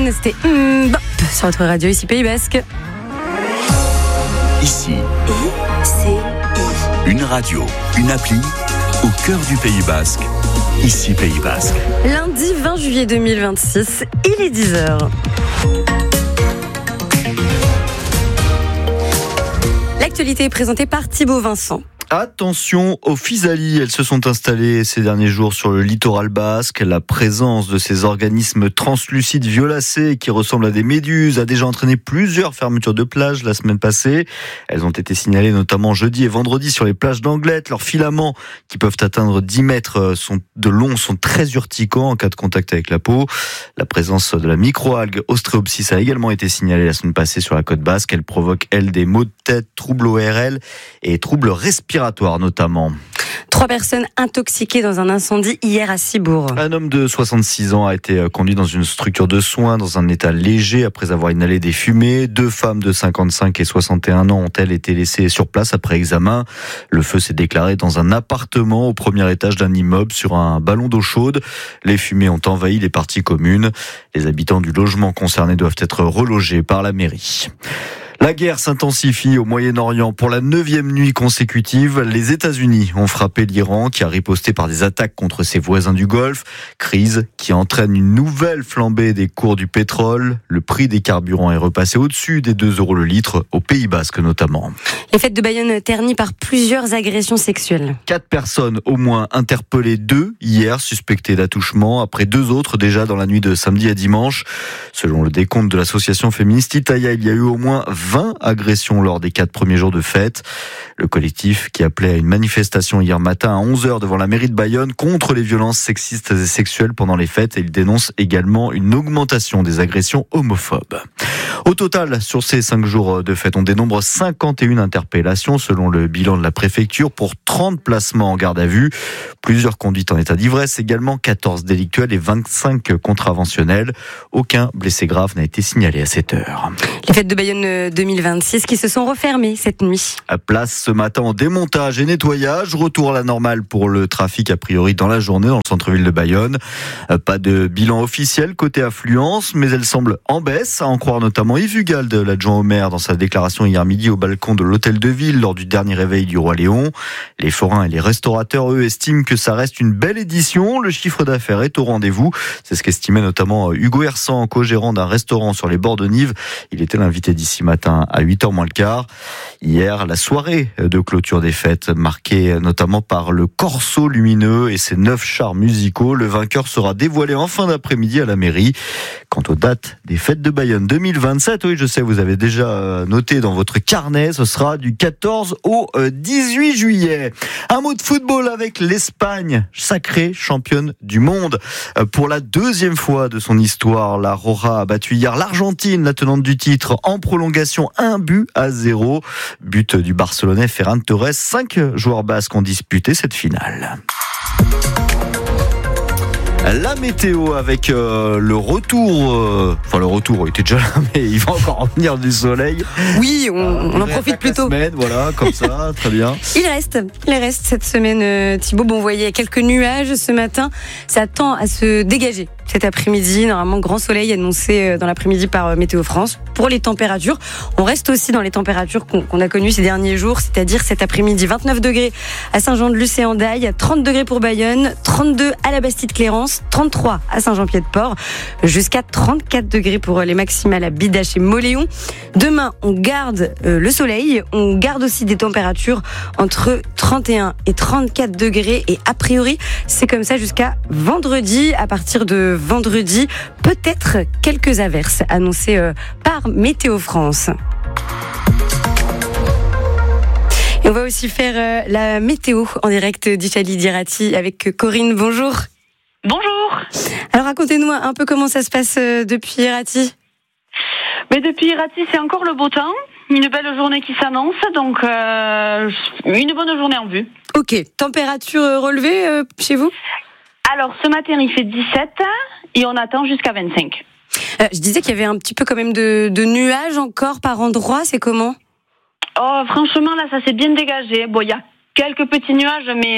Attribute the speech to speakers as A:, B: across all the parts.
A: Eden, c'était Bop sur votre radio ici Pays Basque.
B: Ici, une radio, une appli au cœur du Pays Basque. Ici Pays Basque.
A: Lundi 20 juillet 2026, il est 10h. L'actualité est présentée par Thibaut Vincent.
C: Attention aux physalis, elles se sont installées ces derniers jours sur le littoral basque. La présence de ces organismes translucides violacés qui ressemblent à des méduses a déjà entraîné plusieurs fermetures de plages la semaine passée. Elles ont été signalées notamment jeudi et vendredi sur les plages d'Anglette. Leurs filaments, qui peuvent atteindre 10 mètres de long, sont très urticants en cas de contact avec la peau. La présence de la microalgue Ostreopsis a également été signalée la semaine passée sur la côte basque. Elle provoque, elle, des maux de tête, troubles ORL et troubles respiratoires notamment.
A: 3 personnes intoxiquées dans un incendie hier à Cibourg.
C: Un homme de 66 ans a été conduit dans une structure de soins dans un état léger après avoir inhalé des fumées. 2 femmes de 55 et 61 ans ont-elles été laissées sur place après examen. Le feu s'est déclaré dans un appartement au premier étage d'un immeuble sur un ballon d'eau chaude. Les fumées ont envahi les parties communes. Les habitants du logement concerné doivent être relogés par la mairie. La guerre s'intensifie au Moyen-Orient. Pour la 9e nuit consécutive, les États-Unis ont frappé l'Iran qui a riposté par des attaques contre ses voisins du Golfe. Crise qui entraîne une nouvelle flambée des cours du pétrole. Le prix des carburants est repassé au-dessus des 2 € le litre, au Pays Basque notamment.
A: Les fêtes de Bayonne ternies par plusieurs agressions sexuelles.
C: 4 personnes au moins interpellées, 2 hier suspectées d'attouchement, après 2 autres déjà dans la nuit de samedi à dimanche. Selon le décompte de l'association féministe Itaïa, il y a eu au moins 20 agressions lors des 4 premiers jours de fête. Le collectif qui appelait à une manifestation hier matin à 11h devant la mairie de Bayonne contre les violences sexistes et sexuelles pendant les fêtes, et il dénonce également une augmentation des agressions homophobes. Au total, sur ces 5 jours de fête, on dénombre 51 interpellations selon le bilan de la préfecture pour 30 placements en garde à vue, plusieurs conduites en état d'ivresse, également 14 délictuels et 25 contraventionnels. Aucun blessé grave n'a été signalé à cette heure.
A: Les fêtes de Bayonne 2026 qui se sont refermées cette nuit.
C: À place ce matin en démontage et nettoyage, retour à la normale pour le trafic a priori dans la journée dans le centre-ville de Bayonne. Pas de bilan officiel côté affluence, mais elle semble en baisse, à en croire notamment Yves Hugal, l'adjoint au maire, dans sa déclaration hier midi au balcon de l'hôtel de ville lors du dernier réveil du Roi Léon. Les forains et les restaurateurs, eux, estiment que ça reste une belle édition. Le chiffre d'affaires est au rendez-vous. C'est ce qu'estimait notamment Hugo Hersan, co-gérant d'un restaurant sur les bords de Nive. Il était l'invité d'ici matin à 8h moins le quart. Hier, la soirée de clôture des fêtes, marquée notamment par le corso lumineux et ses 9 chars musicaux. Le vainqueur sera dévoilé en fin d'après-midi à la mairie. Quant aux dates des fêtes de Bayonne 2027, oui, je sais, vous avez déjà noté dans votre carnet, ce sera du 14 au 18 juillet. Un mot de football avec l'Espagne, sacrée championne du monde. Pour la 2e fois de son histoire, la Roja a battu hier l'Argentine, la tenante du titre, en prolongation 1-0. But du Barcelonais Ferran Torres. 5 joueurs basques ont disputé cette finale. La météo avec le retour, le retour, il était déjà là, mais il va encore revenir du soleil.
A: Oui, on en profite plutôt.
C: Semaine, voilà, comme ça, très bien.
A: Il reste cette semaine, Thibaut. Bon, vous voyez, quelques nuages ce matin. Ça tend à se dégager cet après-midi. Normalement, grand soleil annoncé dans l'après-midi par Météo France. Pour les températures, on reste aussi dans les températures qu'on a connues ces derniers jours, c'est-à-dire cet après-midi, 29 degrés à Saint-Jean-de-Luz et Hendaye, 30 degrés pour Bayonne, 32 à la Bastide-Clérance, 33 à Saint-Jean-Pied-de-Port, jusqu'à 34 degrés pour les maximales à Bidache et Moléon. Demain, on garde le soleil, on garde aussi des températures entre 31 et 34 degrés, et a priori, c'est comme ça jusqu'à vendredi. À partir de vendredi, peut-être quelques averses annoncées par Météo France. Et on va aussi faire la météo en direct d'Ichali d'Irati avec Corinne. Bonjour.
D: Bonjour.
A: Alors racontez-nous un peu comment ça se passe depuis Irati.
D: Mais depuis Irati, c'est encore le beau temps. Une belle journée qui s'annonce, donc une bonne journée en vue.
A: Ok, température relevée chez vous ?
D: Alors ce matin il fait 17 et on attend jusqu'à 25.
A: Je disais qu'il y avait un petit peu quand même de nuages encore par endroit, c'est comment ?
D: Oh, franchement, là, ça s'est bien dégagé. Bon, il y a quelques petits nuages, mais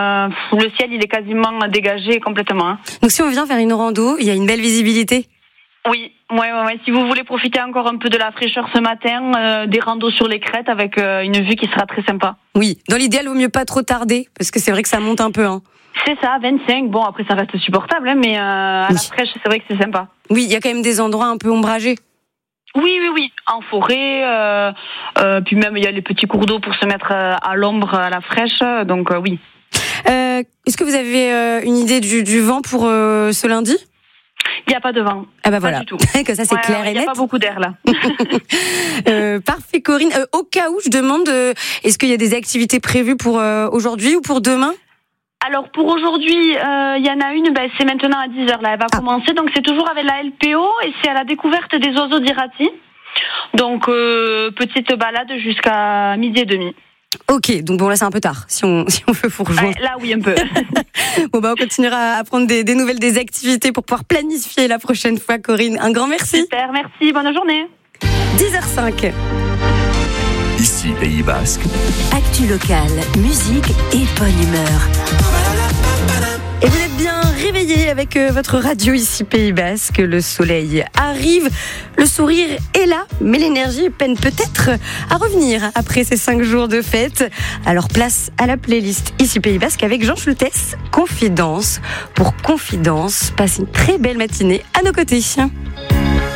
D: le ciel, il est quasiment dégagé complètement.
A: Donc, si on vient faire une rando, il y a une belle visibilité ?
D: Oui, ouais. Si vous voulez profiter encore un peu de la fraîcheur ce matin, des randos sur les crêtes avec une vue qui sera très sympa.
A: Oui, dans l'idéal, il vaut mieux pas trop tarder, parce que c'est vrai que ça monte un peu. Hein.
D: C'est ça, 25. Bon, après, ça reste supportable, hein, mais à la fraîche, c'est vrai que c'est sympa.
A: Oui, il y a quand même des endroits un peu ombragés.
D: Oui. En forêt, puis même, il y a les petits cours d'eau pour se mettre à l'ombre, à la fraîche, donc oui.
A: Est-ce que vous avez une idée du vent pour ce lundi ?
D: Il n'y a pas de vent.
A: Ah bah
D: pas
A: voilà,
D: du tout.
A: que ça c'est clair et net.
D: Il n'y a pas beaucoup d'air là.
A: Parfait Corinne. Au cas où, je demande, est-ce qu'il y a des activités prévues pour aujourd'hui ou pour demain ?
D: Alors pour aujourd'hui, il y en a une, c'est maintenant à 10h là, elle va commencer. Donc c'est toujours avec la LPO et c'est à la découverte des oiseaux d'Irati. Donc petite balade jusqu'à 12h30.
A: Ok, donc bon là c'est un peu tard si on veut vous rejoindre.
D: Là oui un peu.
A: Bon on continuera à prendre des nouvelles des activités pour pouvoir planifier la prochaine fois Corinne. Un grand merci.
D: Super, merci, bonne journée.
A: 10h05.
B: Ici Pays Basque.
E: Actu locale, musique et bonne humeur.
A: Et vous êtes bien réveillés avec votre radio ici Pays Basque. Le soleil arrive, le sourire est là, mais l'énergie peine peut-être à revenir après ces 5 jours de fête. Alors place à la playlist ici Pays Basque avec Jean Schultes, Confidence. Pour Confidence, passe une très belle matinée à nos côtés.